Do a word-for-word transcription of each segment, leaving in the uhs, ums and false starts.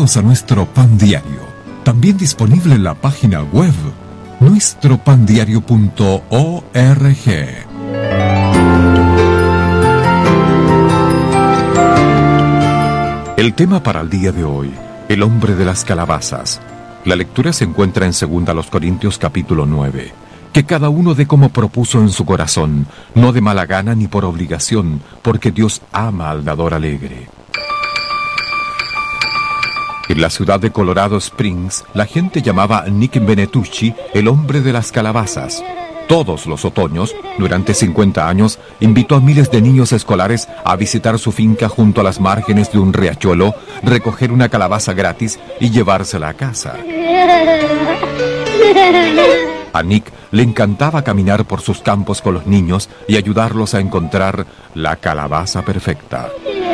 Bienvenidos a nuestro Pan Diario, también disponible en la página web nuestro pan diario punto org. El tema para el día de hoy, el hombre de las calabazas. La lectura se encuentra en segunda Corintios capítulo nueve. Que cada uno dé como propuso en su corazón, no de mala gana ni por obligación, porque Dios ama al dador alegre. En la ciudad de Colorado Springs, la gente llamaba a Nick Venetucci el hombre de las calabazas. Todos los otoños, durante cincuenta años, invitó a miles de niños escolares a visitar su finca junto a las márgenes de un riachuelo, recoger una calabaza gratis y llevársela a casa. A Nick le encantaba caminar por sus campos con los niños y ayudarlos a encontrar la calabaza perfecta.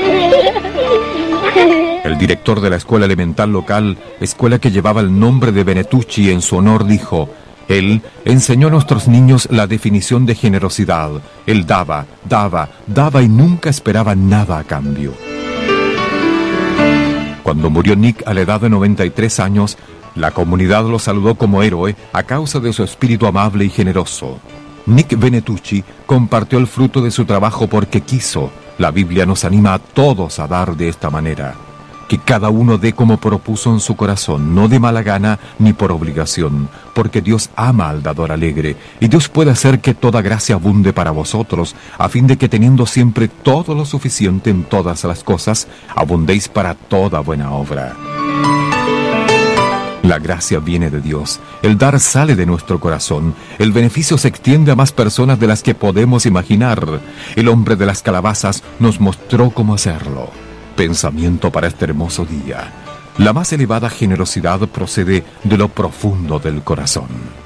El director de la escuela elemental local, escuela que llevaba el nombre de Venetucci en su honor, dijo: él enseñó a nuestros niños la definición de generosidad. Él daba, daba, daba y nunca esperaba nada a cambio. Cuando murió Nick a la edad de noventa y tres años, la comunidad lo saludó como héroe a causa de su espíritu amable y generoso. Nick Venetucci compartió el fruto de su trabajo porque quiso. La Biblia nos anima a todos a dar de esta manera. Que cada uno dé como propuso en su corazón, no de mala gana ni por obligación, porque Dios ama al dador alegre, y Dios puede hacer que toda gracia abunde para vosotros, a fin de que teniendo siempre todo lo suficiente en todas las cosas, abundéis para toda buena obra. La gracia viene de Dios, el dar sale de nuestro corazón, el beneficio se extiende a más personas de las que podemos imaginar. El hombre de las calabazas nos mostró cómo hacerlo. Pensamiento para este hermoso día. La más elevada generosidad procede de lo profundo del corazón.